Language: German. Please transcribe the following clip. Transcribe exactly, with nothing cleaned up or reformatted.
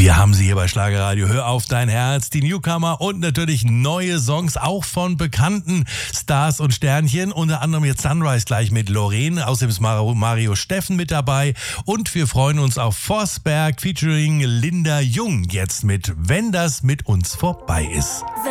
Wir haben sie hier bei Schlagerradio. Hör auf dein Herz, die Newcomer und natürlich neue Songs, auch von bekannten Stars und Sternchen. Unter anderem jetzt Sunrise gleich mit Lorraine. Außerdem ist Mario Steffen mit dabei. Und wir freuen uns auf Forsberg featuring Linda Jung jetzt mit Wenn das mit uns vorbei ist.